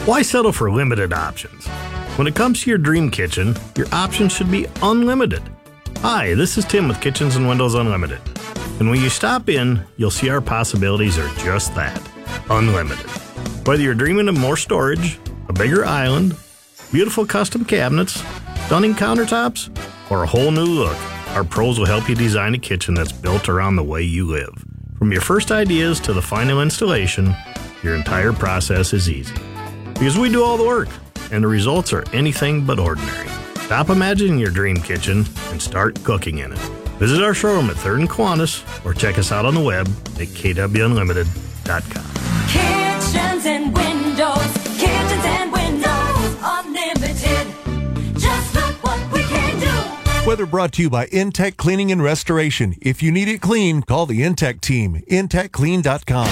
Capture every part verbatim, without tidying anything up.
Why settle for limited options? When it comes to your dream kitchen, your options should be unlimited. Hi, this is Tim with Kitchens and Windows Unlimited. And when you stop in, you'll see our possibilities are just that, unlimited. Whether you're dreaming of more storage, a bigger island, beautiful custom cabinets, stunning countertops, or a whole new look, our pros will help you design a kitchen that's built around the way you live. From your first ideas to the final installation, your entire process is easy. Because we do all the work, and the results are anything but ordinary. Stop imagining your dream kitchen and start cooking in it. Visit our showroom at third and Kiwanis or check us out on the web at k w unlimited dot com. Kitchens and windows, kitchens and windows, unlimited. Just look what we can do. Weather brought to you by Intech Cleaning and Restoration. If you need it clean, call the Intech team. intech clean dot com.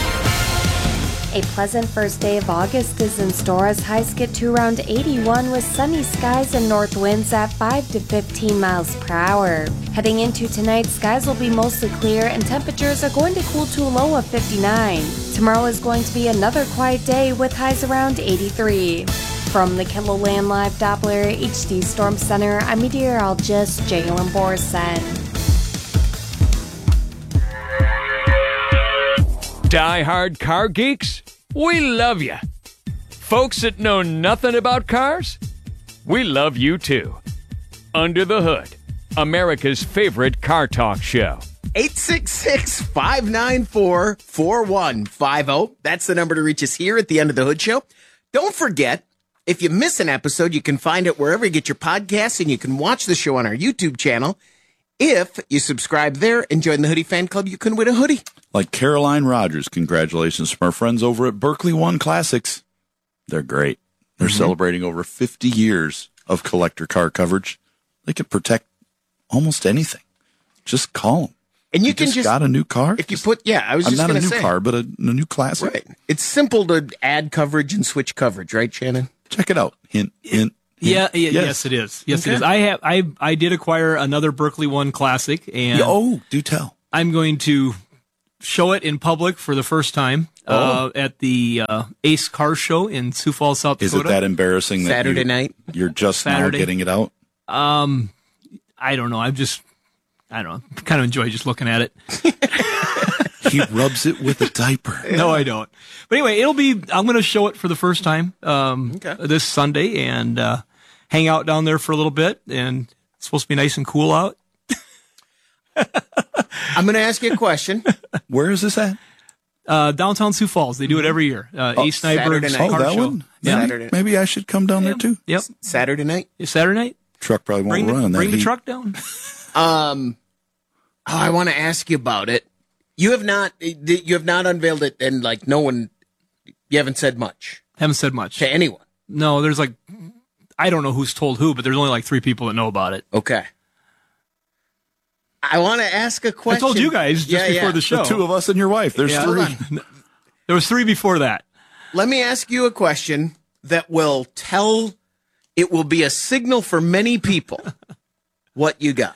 A pleasant first day of August is in store as highs get to around eighty-one with sunny skies and north winds at five to fifteen miles per hour. Heading into tonight, skies will be mostly clear and temperatures are going to cool to a low of fifty-nine. Tomorrow is going to be another quiet day with highs around eighty-three. From the KELOLAND Live Doppler H D Storm Center, I'm meteorologist Jalen Borson. Die-hard car geeks, we love you. Folks that know nothing about cars, we love you too. Under the Hood, America's favorite car talk show. eight six six, five nine four, four one five zero. That's the number to reach us here at the End of the Hood Show. Don't forget, if you miss an episode, you can find it wherever you get your podcasts, and you can watch the show on our YouTube channel. If you subscribe there and join the Hoodie Fan Club, you can win a hoodie. Like Caroline Rogers, congratulations from our friends over at Berkeley One Classics. They're great. They're mm-hmm. celebrating over fifty years of collector car coverage. They can protect almost anything. Just call them. And you, you can just, just got a new car. If you put, yeah, I was I'm just not going a to new say. car, but a, a new classic. Right. It's simple to add coverage and switch coverage, right, Shannon? Check it out. Hint, hint. Yeah, yeah yes. yes, it is. Yes, okay. it is. I have, I, I did acquire another Berkeley One Classic, and yeah, oh, do tell. I'm going to show it in public for the first time uh, oh. at the uh, Ace Car Show in Sioux Falls, South Dakota. Is it that embarrassing that Saturday you, night? You're just Saturday. now getting it out? Um, I don't know. I'm just, I don't know. Kind of enjoy just looking at it. He rubs it with a diaper. No, I don't. But anyway, it'll be. I'm going to show it for the first time um, okay. this Sunday and uh, hang out down there for a little bit. And it's supposed to be nice and cool out. I'm going to ask you a question. Where is this at? Uh, downtown Sioux Falls. They do it every year. Uh, Oh, Ace Nyberg's Saturday night. Oh, car that show. one? Yeah. Maybe, maybe I should come down there too. Yep. Saturday night? Saturday night. Truck probably won't Bring the, run in that bring the heat. truck down. Um, oh, I want to ask you about it. You have not, you have not unveiled it, and like no one, you haven't said much Haven't said much. to anyone. No, there's like, I don't know who's told who, but there's only like three people that know about it. Okay. I want to ask a question. I told you guys just Yeah, before yeah. the show. The two of us and your wife. There's Yeah. three. Hold on. There was three before that. Let me ask you a question that will tell, it will be a signal for many people what you got.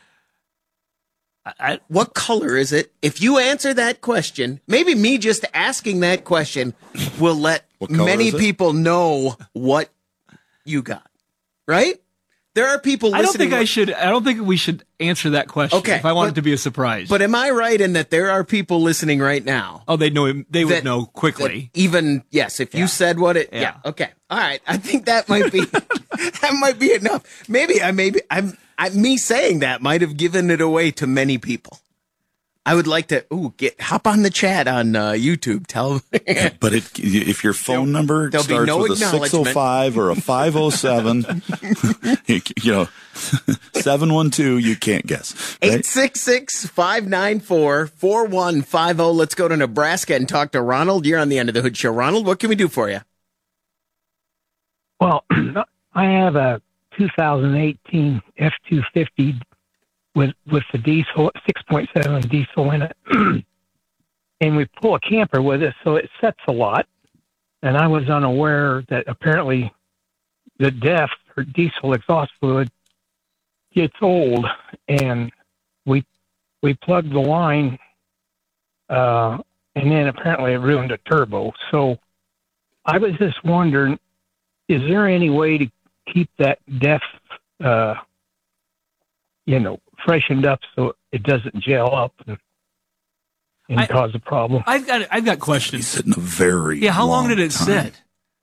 I, What color is it? If you answer that question, maybe me just asking that question will let What color many is it? people know what you got. Right? There are people I listening. don't think I should. I don't think we should answer that question. Okay, if I want but- it to be a surprise. But am I right in that there are people listening right now? oh, they know. They would that- know quickly. that even, yes, if you said what it, yeah. Yeah. okay. All right. I think that might be, that might be enough. Maybe I, maybe I'm, I, me saying that might have given it away to many people. I would like to, ooh, get, hop on the chat on uh, YouTube. Tell But it, if your phone number there'll be starts no with a six oh five or a five oh seven, you, you know, seven one two, you can't guess. Right? eight six six, five nine four, four one five zero. Let's go to Nebraska and talk to Ronald. You're on the End of the Hood Show. Ronald, what can we do for you? Well, I have a two thousand eighteen F two fifty with with the diesel six point seven diesel in it, and we pull a camper with it, so it sets a lot. And I was unaware that apparently the D E F or diesel exhaust fluid gets old, and we we plugged the line, uh, and then apparently it ruined a turbo. So I was just wondering, is there any way to keep that def, uh, you know, freshened up so it doesn't gel up and, and I- cause a problem? I've got I've got questions. Sitting a very Yeah, how long long did it time. sit?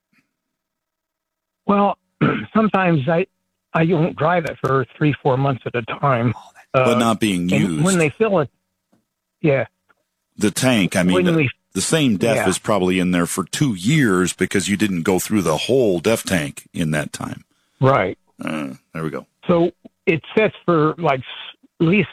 Well, sometimes I I don't drive it for three, four months at a time. Uh, But not being and used. when they fill it, yeah. The tank, I mean, When the, we- the same def yeah. is probably in there for two years because you didn't go through the whole def tank in that time. Right. Uh, there we go. So it sets for like s- at least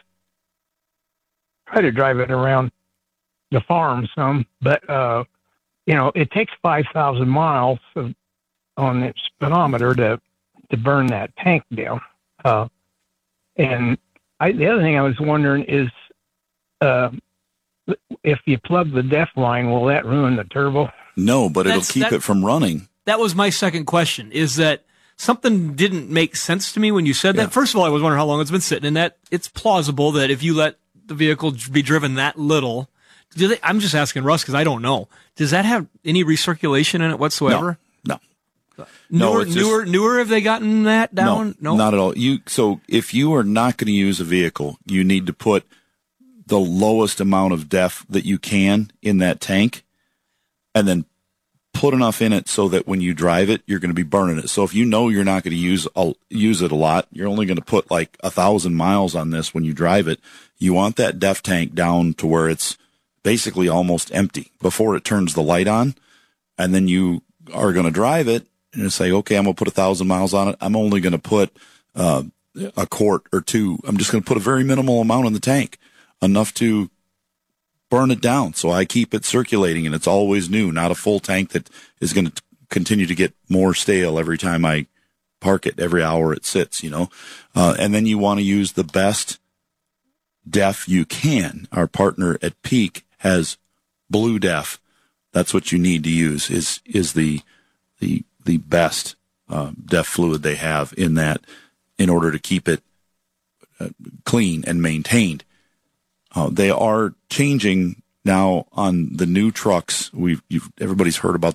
try to drive it around the farm some, but uh, you know it takes five thousand miles of, on its speedometer to to burn that tank down. Uh, and I, the other thing I was wondering is uh, if you plug the def line, will that ruin the turbo? No, but it'll That's- keep that- it from running. That was my second question, is that something didn't make sense to me when you said that. Yeah. First of all, I was wondering how long it's been sitting, and that it's plausible that if you let the vehicle be driven that little, do they, I'm just asking Russ because I don't know. Does that have any recirculation in it whatsoever? No. No, Newer, it's just- newer, newer. Have they gotten that down? No, not at all. You so if you are not going to use a vehicle, you need to put the lowest amount of def that you can in that tank, and then put enough in it so that when you drive it, you're going to be burning it. So if you know you're not going to use a, use it a lot, you're only going to put like a thousand miles on this when you drive it. You want that def tank down to where it's basically almost empty before it turns the light on, and then you are going to drive it and say, okay, I'm going to put a thousand miles on it. I'm only going to put uh, a quart or two. I'm just going to put a very minimal amount in the tank, enough to burn it down. So I keep it circulating and it's always new, not a full tank that is going to continue to get more stale every time I park it, every hour it sits, you know. Uh, and then you want to use the best def you can. Our partner at Peak has Blue Def. That's what you need to use is, is the, the, the best, uh, def fluid they have in that in order to keep it uh, clean and maintained. Uh, they are changing now on the new trucks. We've, you've, everybody's heard about